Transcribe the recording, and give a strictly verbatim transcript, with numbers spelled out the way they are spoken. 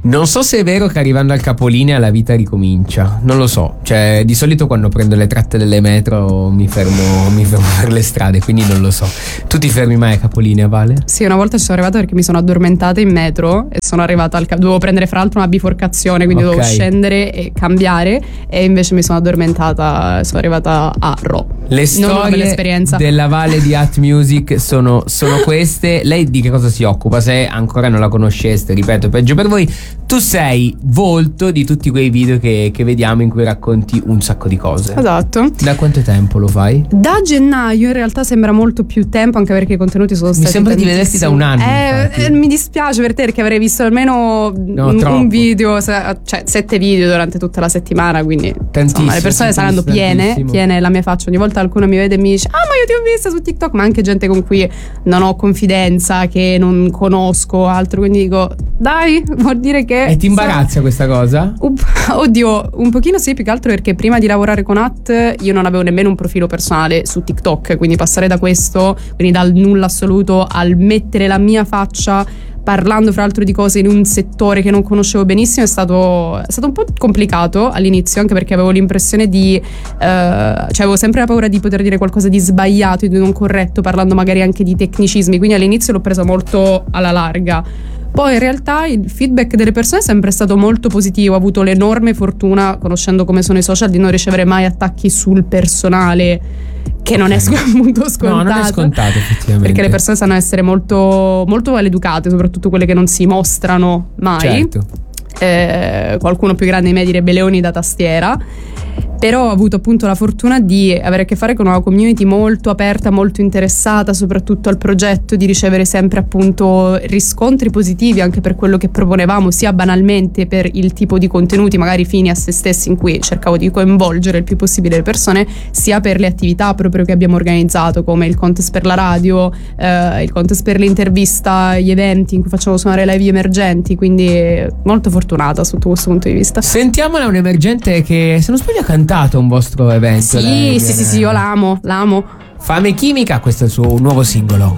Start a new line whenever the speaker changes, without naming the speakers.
Non so se è vero che arrivando al capolinea la vita ricomincia, non lo so, cioè di solito quando prendo le tratte delle metro mi fermo, mi fermo per le strade, quindi non lo so. Tu ti fermi mai a capolinea, Vale?
Sì, una volta ci sono arrivata perché mi sono addormentata in metro e sono arrivata al dovevo prendere fra l'altro una biforcazione, quindi okay. dovevo scendere e cambiare, e invece mi sono addormentata, sono arrivata a Ro.
Le storie della Vale di At Music sono, sono queste. Lei di che cosa si occupa? Se ancora non la conosceste, ripeto, peggio per voi, tu sei volto di tutti quei video che, che vediamo in cui racconti un sacco di cose.
Esatto.
Da quanto tempo lo fai?
Da gennaio, in realtà sembra molto più tempo, anche perché i contenuti sono stati
mi sembra di vederti da un anno.
eh, eh, mi dispiace per te, perché avrei visto almeno no, un, un video, cioè sette video durante tutta la settimana, quindi insomma, le persone saranno piene piene la mia faccia. Ogni volta qualcuno mi vede e mi dice ah ma io ti ho vista su TikTok, ma anche gente con cui non ho confidenza, che non conosco altro, quindi dico dai, vuol dire che
e ti imbarazza so... questa cosa?
Oddio, un pochino sì, più che altro perché prima di lavorare con At io non avevo nemmeno un profilo personale su TikTok, quindi passare da questo, quindi dal nulla assoluto al mettere la mia faccia parlando fra l'altro di cose in un settore che non conoscevo benissimo, è stato, è stato un po' complicato all'inizio, anche perché avevo l'impressione di eh, cioè avevo sempre la paura di poter dire qualcosa di sbagliato, di non corretto, parlando magari anche di tecnicismi, quindi all'inizio l'ho presa molto alla larga. Poi in realtà il feedback delle persone è sempre stato molto positivo, ho avuto l'enorme fortuna, conoscendo come sono i social, di non ricevere mai attacchi sul personale, che non è molto scontato.
No, non è scontato effettivamente,
perché le persone sanno essere molto, molto maleducate, soprattutto quelle che non si mostrano mai.
Certo.
Eh, qualcuno più grande di me direbbe leoni da tastiera. Però ho avuto appunto la fortuna di avere a che fare con una community molto aperta, molto interessata soprattutto al progetto, di ricevere sempre appunto riscontri positivi anche per quello che proponevamo, sia banalmente per il tipo di contenuti magari fini a se stessi in cui cercavo di coinvolgere il più possibile le persone, sia per le attività proprio che abbiamo organizzato, come il contest per la radio, eh, il contest per l'intervista, gli eventi in cui facciamo suonare live emergenti, quindi molto fortunata sotto questo punto di vista.
Sentiamola un emergente che, se non sbaglio, ha cantato un vostro evento.
Sì, lei, sì, sì, sì, io l'amo, l'amo.
Fame Chimica, questo è il suo nuovo singolo.